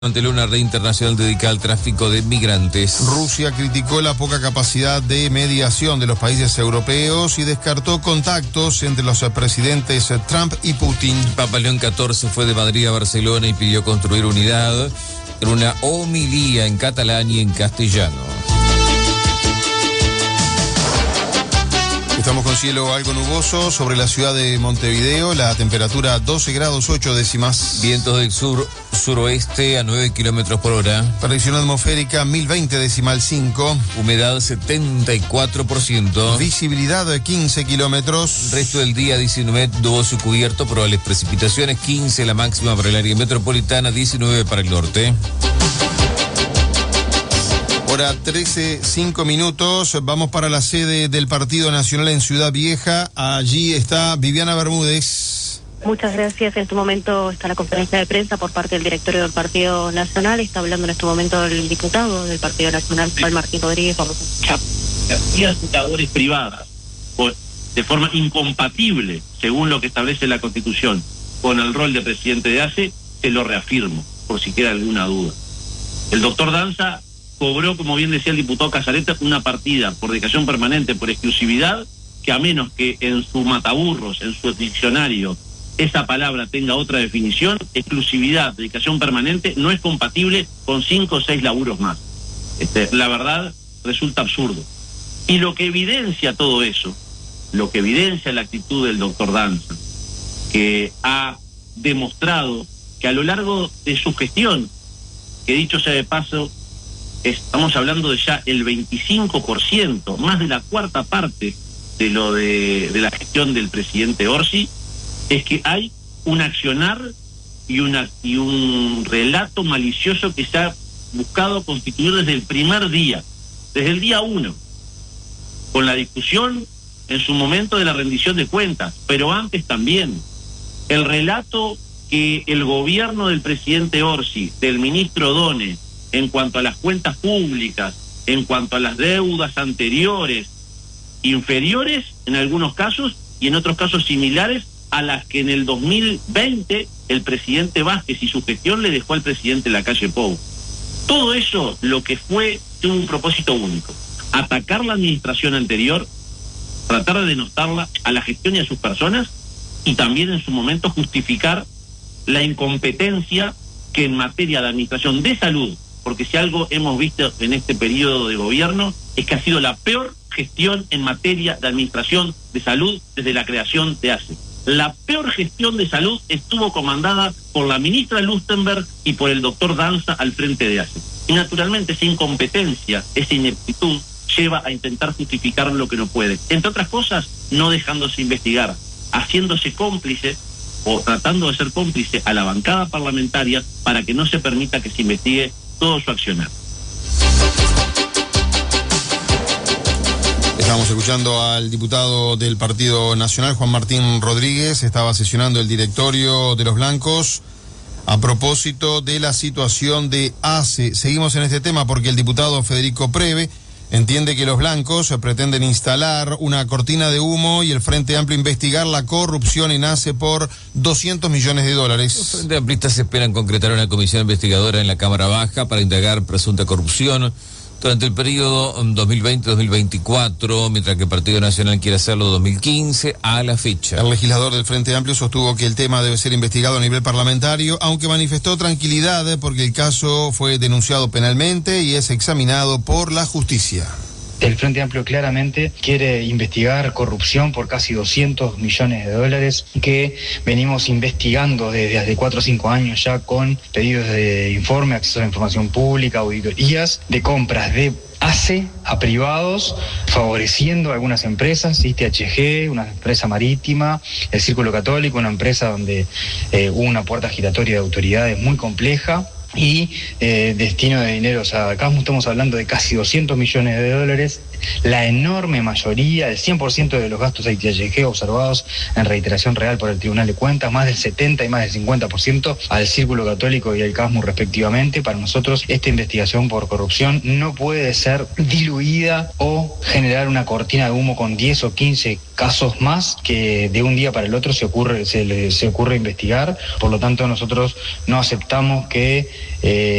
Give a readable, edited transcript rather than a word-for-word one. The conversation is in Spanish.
Ante una red internacional dedicada al tráfico de migrantes. Rusia criticó la poca capacidad de mediación de los países europeos y descartó contactos entre los presidentes Trump y Putin. Papa León XIV fue de Madrid a Barcelona y pidió construir unidad en una homilía en catalán y en castellano. Estamos con cielo algo nuboso sobre la ciudad de Montevideo, la temperatura 12 grados 8 décimas. Vientos del sur-suroeste a 9 kilómetros por hora. Presión atmosférica 1020,5. Humedad 74%. Visibilidad de 15 kilómetros. Resto del día 19 nuboso y cubierto, probables precipitaciones, 15 la máxima para el área metropolitana, 19 para el norte. Hora 13:05. Vamos para la sede del Partido Nacional en Ciudad Vieja. Allí está Viviana Bermúdez. Muchas gracias. En este momento está la conferencia de prensa por parte del directorio del Partido Nacional. Está hablando en este momento el diputado del Partido Nacional, Juan Martín Rodríguez. Vamos a escuchar. Las labores privadas, de forma incompatible, según lo que establece la Constitución, con el rol de presidente de ACE, se lo reafirmo, por si queda alguna duda. El doctor Danza cobró, como bien decía el diputado Casareta, una partida por dedicación permanente, por exclusividad, que a menos que en su mataburros, en su diccionario, esa palabra tenga otra definición, exclusividad, dedicación permanente, no es compatible con 5 o 6 laburos más. La verdad, resulta absurdo. Y lo que evidencia todo eso, lo que evidencia la actitud del doctor Danza, que ha demostrado que a lo largo de su gestión, que dicho sea de paso, estamos hablando de ya el 25%, más de la cuarta parte de lo de la gestión del presidente Orsi, es que hay un accionar y un relato malicioso que se ha buscado constituir desde el primer día, desde el día 1, con la discusión en su momento de la rendición de cuentas, pero antes también. El relato que el gobierno del presidente Orsi, del ministro Done, en cuanto a las cuentas públicas, en cuanto a las deudas anteriores, inferiores en algunos casos y en otros casos similares a las que en el 2020 el presidente Vázquez y su gestión le dejó al presidente Lacalle Pou. Todo eso lo que tuvo un propósito único: atacar la administración anterior, tratar de denostarla a la gestión y a sus personas, y también en su momento justificar la incompetencia que en materia de administración de salud, porque si algo hemos visto en este periodo de gobierno es que ha sido la peor gestión en materia de administración de salud desde la creación de ACE. La peor gestión de salud estuvo comandada por la ministra Lustenberg y por el doctor Danza al frente de ACE. Y naturalmente esa incompetencia, esa ineptitud, lleva a intentar justificar lo que no puede. Entre otras cosas, no dejándose investigar, haciéndose cómplice o tratando de ser cómplice a la bancada parlamentaria para que no se permita que se investigue todo su accionar. Estamos escuchando al diputado del Partido Nacional, Juan Martín Rodríguez. Estaba sesionando el directorio de los blancos a propósito de la situación de ACE. Seguimos en este tema porque el diputado Federico Preve entiende que los blancos pretenden instalar una cortina de humo y el Frente Amplio investigar la corrupción en ACE por $200 millones. Los Frente Amplistas esperan concretar una comisión investigadora en la Cámara Baja para indagar presunta corrupción durante el periodo 2020-2024, mientras que el Partido Nacional quiere hacerlo 2015 a la fecha. El legislador del Frente Amplio sostuvo que el tema debe ser investigado a nivel parlamentario, aunque manifestó tranquilidad porque el caso fue denunciado penalmente y es examinado por la justicia. El Frente Amplio claramente quiere investigar corrupción por casi $200 millones que venimos investigando desde hace 4 o 5 años ya, con pedidos de informe, acceso a la información pública, auditorías de compras de ACE a privados, favoreciendo a algunas empresas, ITHG, una empresa marítima, el Círculo Católico, una empresa donde hubo una puerta giratoria de autoridades muy compleja. Y destino de dinero, o sea, acá estamos hablando de casi $200 millones la enorme mayoría, el 100% de los gastos ITHG observados en reiteración real por el Tribunal de Cuentas, más del 70 y más del 50% al Círculo Católico y al CASMU respectivamente. Para nosotros esta investigación por corrupción no puede ser diluida o generar una cortina de humo con 10 o 15 casos más que de un día para el otro se ocurre investigar. Por lo tanto, nosotros no aceptamos que